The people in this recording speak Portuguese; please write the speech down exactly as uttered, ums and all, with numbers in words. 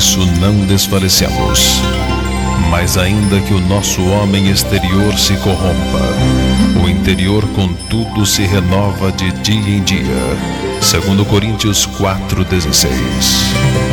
isso não desfalecemos. Mas ainda que o nosso homem exterior se corrompa, o interior contudo se renova de dia em dia. Segundo Coríntios quatro, dezesseis.